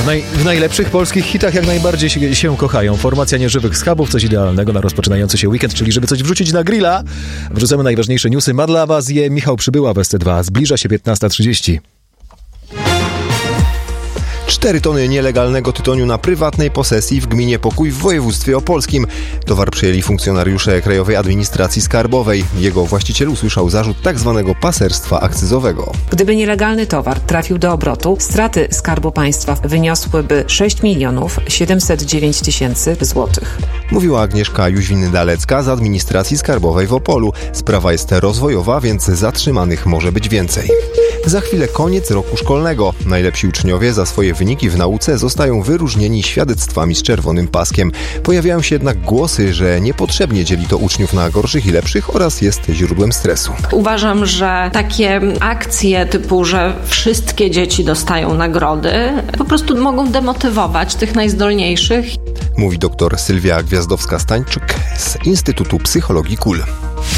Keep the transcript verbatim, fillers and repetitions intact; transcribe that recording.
W, naj, w najlepszych polskich hitach jak najbardziej się, się kochają. Formacja nieżywych schabów, coś idealnego na rozpoczynający się weekend, czyli żeby coś wrzucić na grilla. Wrzucamy najważniejsze newsy. Ma dla was je Michał Przybyła w S T dwa. Zbliża się piętnasta trzydzieści. cztery tony nielegalnego tytoniu na prywatnej posesji w gminie Pokój w województwie opolskim. Towar przejęli funkcjonariusze Krajowej Administracji Skarbowej. Jego właściciel usłyszał zarzut tzw. paserstwa akcyzowego. Gdyby nielegalny towar trafił do obrotu, straty Skarbu Państwa wyniosłyby sześć milionów siedemset dziewięć tysięcy złotych. Mówiła Agnieszka Jóźwin-Dalecka z Administracji Skarbowej w Opolu. Sprawa jest rozwojowa, więc zatrzymanych może być więcej. Za chwilę koniec roku szkolnego. Najlepsi uczniowie za swoje wyniki w nauce zostają wyróżnieni świadectwami z czerwonym paskiem. Pojawiają się jednak głosy, że niepotrzebnie dzieli to uczniów na gorszych i lepszych oraz jest źródłem stresu. Uważam, że takie akcje typu, że wszystkie dzieci dostają nagrody, po prostu mogą demotywować tych najzdolniejszych. Mówi dr Sylwia Gwiazdowska-Stańczyk z Instytutu Psychologii K U L.